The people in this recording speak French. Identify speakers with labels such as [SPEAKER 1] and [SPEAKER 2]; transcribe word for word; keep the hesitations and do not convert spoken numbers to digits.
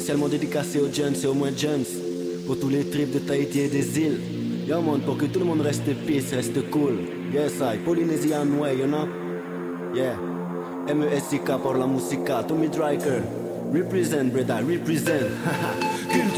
[SPEAKER 1] spécialement dédicacé aux jeunes et aux moins jeunes. Pour tous les trips de Tahiti et des îles. Yo man, pour que tout le monde reste peace, reste cool. Yes I, Polynesian way, you know. Yeah. M E S I K pour la musica, Tommy Driker. Represent, brother, represent.